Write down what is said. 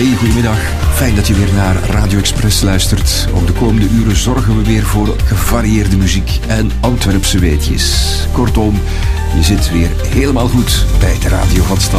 Hey, goedemiddag. Fijn dat je weer naar Radio Express luistert. Ook de komende uren zorgen we weer voor gevarieerde muziek en Antwerpse weetjes. Kortom, je zit weer helemaal goed bij de Radio van Stad.